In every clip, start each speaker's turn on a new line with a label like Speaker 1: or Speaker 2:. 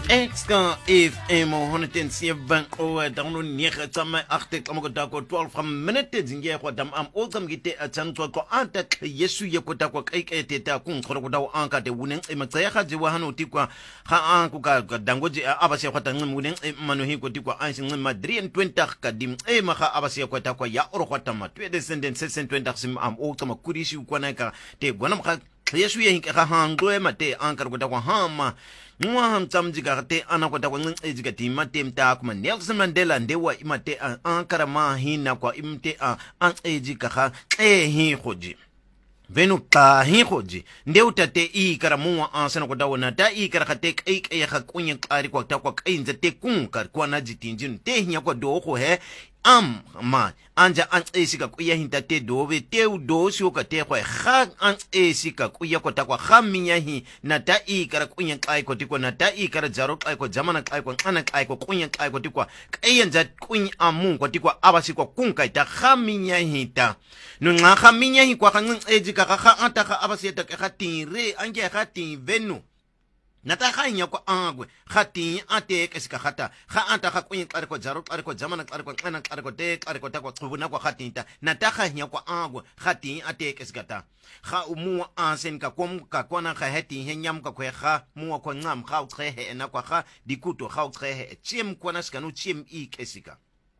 Speaker 1: Extra FM 107 download 9 tsa my 8 ka mo kota ko 12 from minute zinge go dam am o tsam gite a tsantswa ko ata yesu ye kota ko kai kai teta ku ngkhoro ko dawo anka de wunen e matsaya ga je wa hano tikwa ga an ku ka dangoje abase go tang wunen e mano hi ko tikwa an sin madrid 20 ka dim e ma ga abase ko ta ko ya oro go tama 2020 sim am o tsama kurishi ko na ka te bona ga yesu ye hinka ga hangwe mate ankar ko ta ko hama nwa ham tsamjiga te ana ko ta ko ngijiga ti mate mta kuma Nelson Mandela ndewa imate ankara ma hina kwa imte an ejika ga hi khoji venu ta hi khoji ndeuta te I kara muwa ansana ko dawona ta I kara khate kai kai ga kunye qari ko ta ko kai nze te kun kar ko na jitinjin te hinya ko do ko he ma anja an esika ku ya hinta te dove te do sio ka te kwa ga an esika ku ya ko ta kwa ga minya hi na ta I kara kunya kai ko tiko na ta I kara jaro kai ko jamana kai ko ana kai ko kunya kai ko tiko kai yanja kunya amun ko tiko abasi ko kun kai ta ga minya hi ta no nga ga minya hi kwa ga ejika ga anta ga abasi ta ga tire ange ga tin venu nata ga nya ko angwe ga tin ate ke sika gata ga anta ga kunya qare ko jaro qare ko jamana qare ko ana qare ko te qare ko ta ko tsubuna ko gatinta nata ga nya ko angwe ga tin ate ke sika ta ga umu ansen ka kom ka kona ga heti henyam ka ga mu ko ngam ga uqehe na ko ga dikuto ga uqehe chim kona sika no chim I ke sika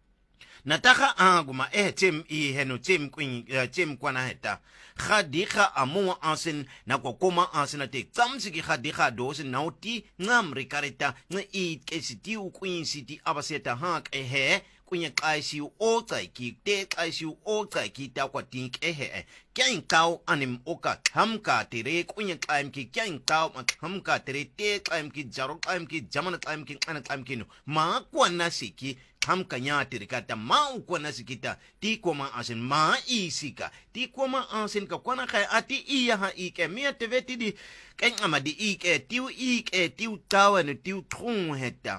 Speaker 1: nataka anguma tem I heno tem queen tem kwana heta khadikha amu ansin na kokoma ansina te tsamsiki khadikha dos nauti ngam rikareta ngi kesiti u queen city abaseta hak he kunya kaisi o tsaiki te kaisi o tsaiki ta kwati he kyan kaw anim oka hamka tere kunya kaim ki kyan kaw hamka tere te kaim ki jaro kaim ki jamana kaim ki ana kaim ki no ma kwana siki hamka nya tirikata ma ukwana sikita ti koma asin ma isika ti koma asin ka kwana kai ati iya ha ike mia teveti di ken amadi ike tiu tawen tiu tron heta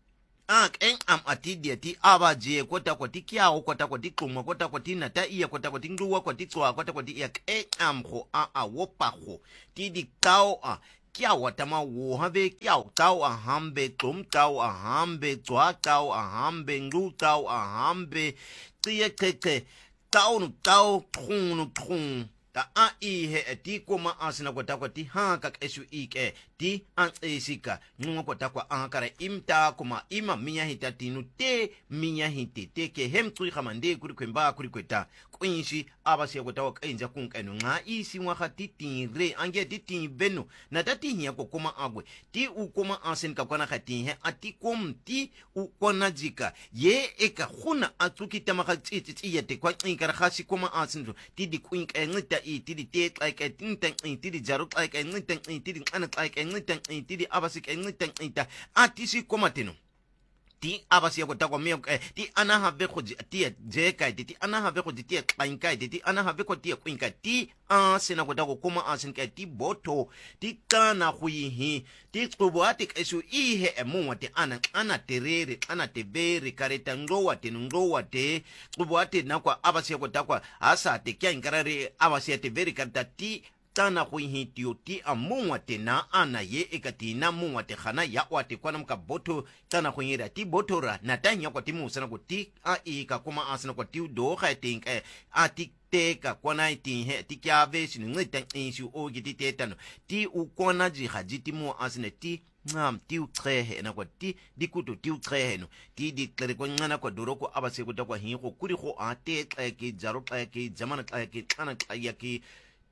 Speaker 1: ken am ati dia ti abaje kota ko ti kya o kota ko ti kluma kota ko ti nata iya kota ko ti nduwa ko ti tswa kota ko ti iya am ho a wopa ho ti di tao kia watama wo have kia tao hambe tum tao hambe tswa tao hambe ngu tao hambe tie keke tao no tao tron ta I he ti koma asina ko ta ko ti ha ka esu ike ti an esika nungo ko ta ko ankara imta kuma ima minya hita tinu te minya hiti te ke hem tui khamande kuri kwemba kuri kweta kuinshi abasi ko ta ko kainja kun kanu nga isi wa khati tinre ange ti tin beno na tati hiya ko koma agwe ti u koma asin ka kona khati he ati kom ti u kona jika ye eka khuna atuki tamaka titi yete kwa inkara khasi koma asin ti di kuin ngita ti di te like tintan ti di jaro like ngitan ti di ana like ngitan ti di abasi ngitan ita atisi komateno ti abasi ko takwa me ti ana have ko ti je kai ti ana have ko ti kain kai ti ana have ko ti kuin kai ti sina ko takwa kuma asin kai ti boto ti kana huihi ti tsubuati kesu ihe emu wate ana terere ana tebere kareta ngowate tsubuati nakwa abasi ko takwa asa te kya inkarare abasi te veri kareta ti tana huihi ti amuwate na ana ye ekati na muwate khana ya wate kwana mka boto tana huihi ti botora na tanya kwa timu sana ko ti ka kuma asana ko ti do khating ati teka kwana ti he ti kya vesi ngita insu o giti tetano ti u kwana ji hajiti mu asana ti ngam ti utrehe na kwa ti dikuto ti utrehe no ti di klere ko ngana kwa doroko abase ko takwa hi ko kuri ko ate ke jaro ke jamana ke kana ki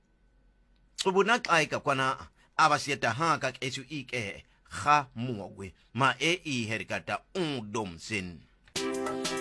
Speaker 1: subuna kaika kwana abasieta ha ka esu ike ha muogwe ma I herikata domsin